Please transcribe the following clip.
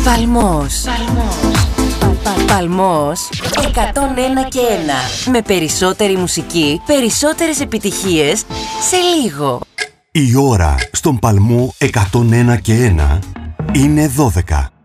Παλμός. Παλμός 101 και 1. Με περισσότερη μουσική, περισσότερες επιτυχίες σε λίγο. Η ώρα στον Παλμό 101 και 1 είναι 12.